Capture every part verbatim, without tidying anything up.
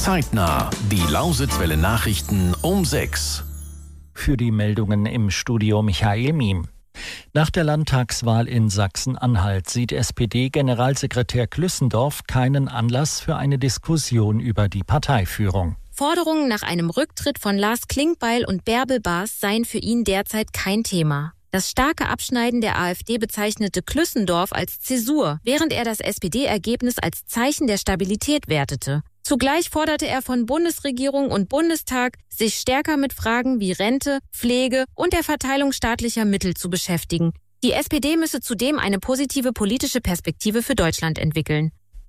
Zeitnah, die Lausitzwelle Nachrichten um sechs. Für die Meldungen im Studio Michael Miem. Nach der Landtagswahl in Sachsen-Anhalt sieht S P D-Generalsekretär Klüssendorf keinen Anlass für eine Diskussion über die Parteiführung. Forderungen nach einem Rücktritt von Lars Klingbeil und Bärbel Baas seien für ihn derzeit kein Thema. Das starke Abschneiden der AfD bezeichnete Klüssendorf als Zäsur, während er das S P D-Ergebnis als Zeichen der Stabilität wertete. Zugleich forderte er von Bundesregierung und Bundestag, sich stärker mit Fragen wie Rente, Pflege und der Verteilung staatlicher Mittel zu beschäftigen. Die S P D müsse zudem eine positive politische Perspektive für Deutschland entwickeln.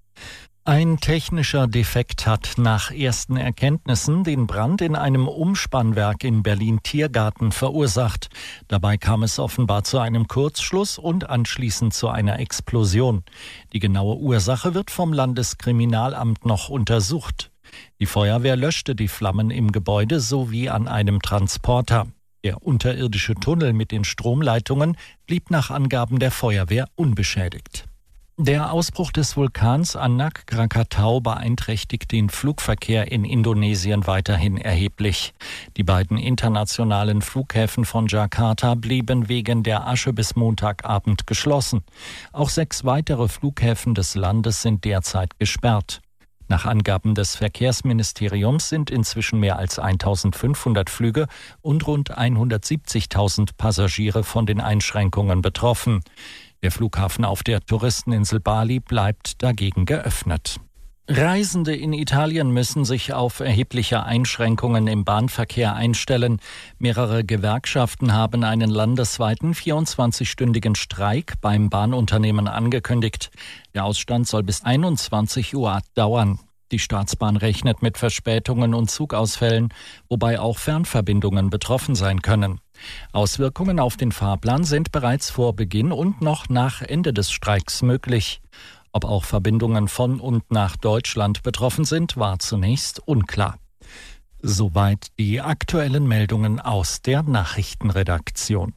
Ein technischer Defekt hat nach ersten Erkenntnissen den Brand in einem Umspannwerk in Berlin-Tiergarten verursacht. Dabei kam es offenbar zu einem Kurzschluss und anschließend zu einer Explosion. Die genaue Ursache wird vom Landeskriminalamt noch untersucht. Die Feuerwehr löschte die Flammen im Gebäude sowie an einem Transporter. Der unterirdische Tunnel mit den Stromleitungen blieb nach Angaben der Feuerwehr unbeschädigt. Der Ausbruch des Vulkans Anak Krakatau beeinträchtigt den Flugverkehr in Indonesien weiterhin erheblich. Die beiden internationalen Flughäfen von Jakarta blieben wegen der Asche bis Montagabend geschlossen. Auch sechs weitere Flughäfen des Landes sind derzeit gesperrt. Nach Angaben des Verkehrsministeriums sind inzwischen mehr als eintausendfünfhundert Flüge und rund hundertsiebzigtausend Passagiere von den Einschränkungen betroffen. Der Flughafen auf der Touristeninsel Bali bleibt dagegen geöffnet. Reisende in Italien müssen sich auf erhebliche Einschränkungen im Bahnverkehr einstellen. Mehrere Gewerkschaften haben einen landesweiten vierundzwanzigstündigen Streik beim Bahnunternehmen angekündigt. Der Ausstand soll bis einundzwanzig Uhr dauern. Die Staatsbahn rechnet mit Verspätungen und Zugausfällen, wobei auch Fernverbindungen betroffen sein können. Auswirkungen auf den Fahrplan sind bereits vor Beginn und noch nach Ende des Streiks möglich. Ob auch Verbindungen von und nach Deutschland betroffen sind, war zunächst unklar. Soweit die aktuellen Meldungen aus der Nachrichtenredaktion.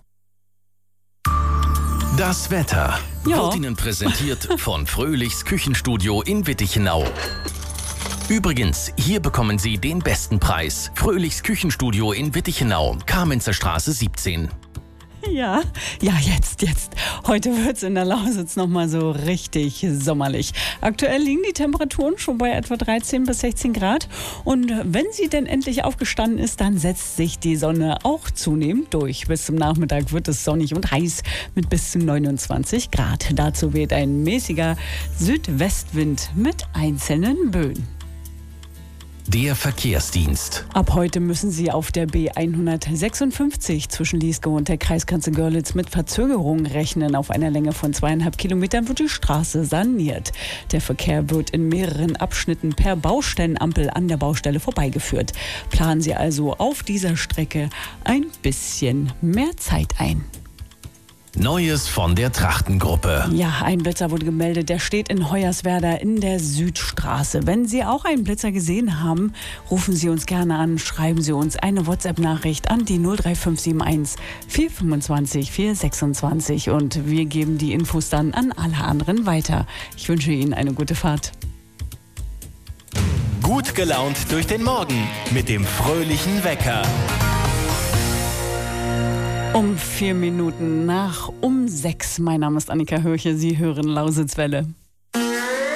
Das Wetter Ja. wird Ihnen präsentiert von Fröhlichs Küchenstudio in Wittichenau. Übrigens, hier bekommen Sie den besten Preis. Fröhlichs Küchenstudio in Wittichenau, Kamenzer Straße siebzehn. Ja, ja, jetzt, jetzt. Heute wird's in der Lausitz nochmal so richtig sommerlich. Aktuell liegen die Temperaturen schon bei etwa dreizehn bis sechzehn Grad. Und wenn sie denn endlich aufgestanden ist, dann setzt sich die Sonne auch zunehmend durch. Bis zum Nachmittag wird es sonnig und heiß mit bis zu neunundzwanzig Grad. Dazu weht ein mäßiger Südwestwind mit einzelnen Böen. Der Verkehrsdienst. Ab heute müssen Sie auf der B hundertsechsundfünfzig zwischen Lieske und der Kreisgrenze Görlitz mit Verzögerungen rechnen. Auf einer Länge von zweieinhalb Kilometern wird die Straße saniert. Der Verkehr wird in mehreren Abschnitten per Baustellenampel an der Baustelle vorbeigeführt. Planen Sie also auf dieser Strecke ein bisschen mehr Zeit ein. Neues von der Trachtengruppe. Ja, ein Blitzer wurde gemeldet, der steht in Hoyerswerda in der Südstraße. Wenn Sie auch einen Blitzer gesehen haben, rufen Sie uns gerne an, schreiben Sie uns eine WhatsApp-Nachricht an die null drei fünf sieben eins vier fünfundzwanzig vier sechsundzwanzig und wir geben die Infos dann an alle anderen weiter. Ich wünsche Ihnen eine gute Fahrt. Gut gelaunt durch den Morgen mit dem fröhlichen Wecker. Um vier Minuten nach um sechs. Mein Name ist Annika Hörche. Sie hören Lausitzwelle.